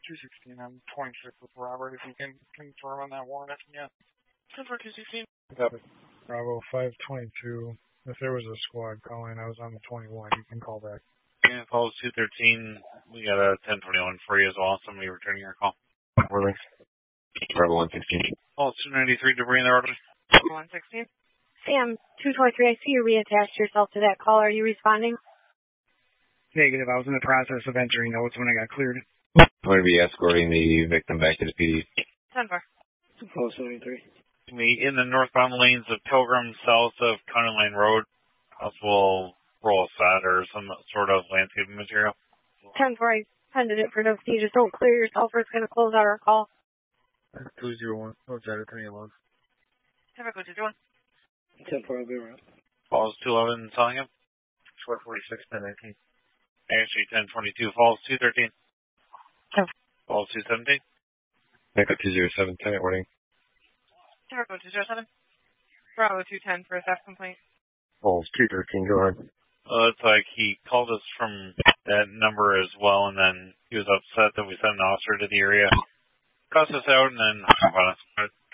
216, I'm 26 with Robert. If you can confirm on that warrant, if you can. 10-4, 216. Copy. Bravo 522. If there was a squad calling, I was on the 21. You can call back. Yeah, calls 213. We got a 1021 for you as well. Somebody returning your call. Orleans. Bravo 116. Calls 293, debris in the road. 116. Sam, 223, I see you reattached yourself to that call. Are you responding? Negative. I was in the process of entering notes when I got cleared. I'm going to be escorting the victim back to the PD. 10-4. 473. In the northbound lanes of Pilgrim, south of County Line Road, possible roll of sod or some sort of landscaping material. 10-4, I pended it for no fee. Just don't clear yourself or it's going to close out our call. 201. Oh, Jetta, turn your logs. 10-4, go 221. 10-4, I'll be around. Falls 211, Sellingham. Short 46, 1019. Actually, 1022. Falls 213. 10-4. Falls 217. Echo 207, tenant warning. 10-4, go 207. Bravo 210 for a theft complaint. Falls 213, go ahead. It's like he called us from that number as well, and then he was upset that we sent an officer to the area, cussed us out, and then hung up on us.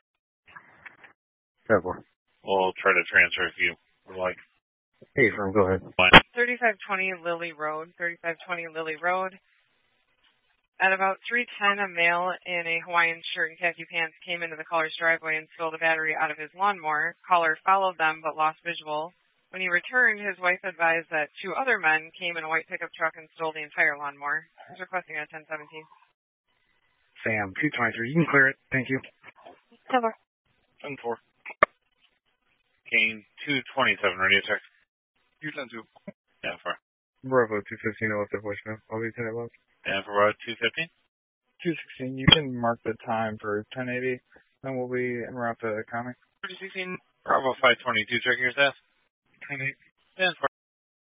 10-4. We'll try to transfer if you would like. Hey, firm, go ahead. 3520 Lily Road. 3520 Lily Road. At about 3:10, a male in a Hawaiian shirt and khaki pants came into the caller's driveway and spilled a battery out of his lawnmower. Caller followed them but lost visual. When he returned, his wife advised that two other men came in a white pickup truck and stole the entire lawnmower. He's requesting a 1017. Sam, 223. You can clear it. Thank you. 10-4. 10-4. Kane 227, radio check. 210-2. Yeah, for. Bravo 215, I left a voicemail. I'll be 10 at once. And for about 215? 216, you can mark the time for 1080, then we'll be en route to the county. 216, Bravo 522, check your status. 10-8. Yeah,